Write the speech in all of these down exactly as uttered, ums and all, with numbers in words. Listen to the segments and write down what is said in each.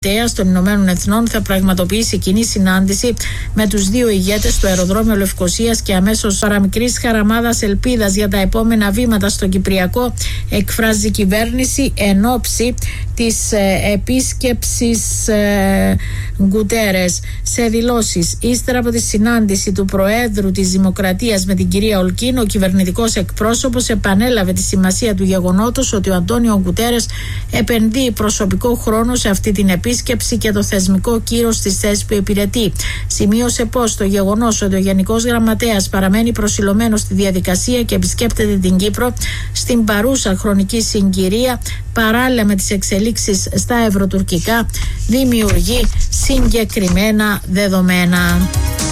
των Ηνωμένων Εθνών θα πραγματοποιήσει κοινή συνάντηση με τους δύο ηγέτες στο αεροδρόμιο Λευκωσίας και αμέσως παραμικρής χαραμάδας ελπίδας για τα επόμενα βήματα στο Κυπριακό εκφράζει η κυβέρνηση εν ώψη της ε, επίσκεψης ε, Γκουτέρες. Σε δηλώσεις ύστερα από τη συνάντηση του Προέδρου της Δημοκρατίας με την κυρία Ολκίν, ο κυβερνητικός εκπρόσωπος επανέλαβε τη σημασία του γεγονότος ότι ο Αντώνιο Γκουτέρες επενδύει προσωπικό χρόνο σε αυτή την επίσκεψη και το θεσμικό κύρος της θέσης που υπηρετεί. Σημείωσε πως το γεγονός ότι ο Γενικός Γραμματέας παραμένει προσιλωμένος στη διαδικασία και επισκέπτεται την Κύπρο στην παρούσα χρονική συγκυρία παράλληλα με τις εξελίξεις στα ευρωτουρκικά δημιουργεί συγκεκριμένα δεδομένα.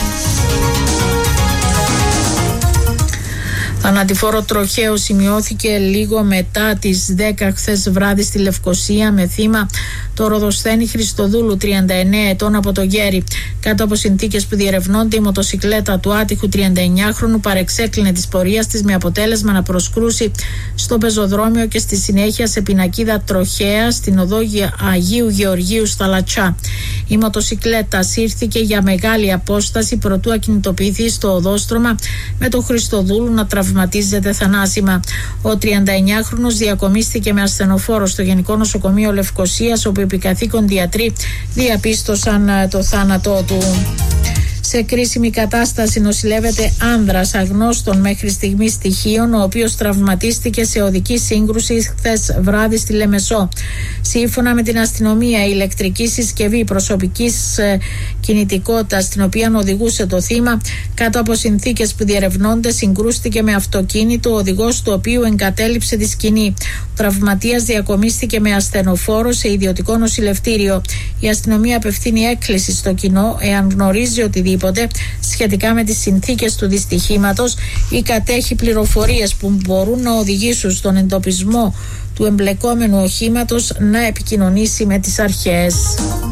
Θανατηφόρο τροχαίο σημειώθηκε λίγο μετά τις δέκα χθες βράδυ στη Λευκωσία με θύμα το Ροδοσθένη Χριστοδούλου, τριάντα εννέα ετών, από το Γέρι. Κάτω από συνθήκες που διερευνώνται, η μοτοσικλέτα του άτυχου τριάντα εννιάχρονου παρεξέκλεινε της πορείας της με αποτέλεσμα να προσκρούσει στο πεζοδρόμιο και στη συνέχεια σε πινακίδα τροχαία στην οδό Αγίου Γεωργίου στα Λατσά. Η μοτοσικλέτα σύρθηκε για μεγάλη απόσταση προτού ακινητοποιηθεί στο οδόστρωμα, με τον Χριστοδούλου να τραυματίζεται θανάσιμα. Ο τριάντα εννιάχρονος διακομίστηκε με ασθενοφόρο στο Γενικό Νοσοκομείο Λευκωσίας, όπου οι επικαθήκοντοι ιατροί διαπίστωσαν το θάνατό του. Σε κρίσιμη κατάσταση νοσηλεύεται άνδρας αγνώστων μέχρι στιγμή στοιχείων, ο οποίος τραυματίστηκε σε οδική σύγκρουση χθες βράδυ στη Λεμεσό. Σύμφωνα με την αστυνομία, η ηλεκτρική συσκευή προσωπικής ε, κινητικότητας, στην οποία οδηγούσε το θύμα, κάτω από συνθήκες που διερευνώνται, συγκρούστηκε με αυτοκίνητο, ο οδηγός του οποίου εγκατέλειψε τη σκηνή. Ο τραυματίας διακομίστηκε με ασθενοφόρο σε ιδιωτικό νοσηλευτήριο. Η αστυνομία απευθύνει έκκληση στο κοινό, εάν γνωρίζει οτιδήποτε σχετικά με τις συνθήκες του δυστυχήματος ή κατέχει πληροφορίες που μπορούν να οδηγήσουν στον εντοπισμό του εμπλεκόμενου οχήματος, να επικοινωνήσει με τις αρχές.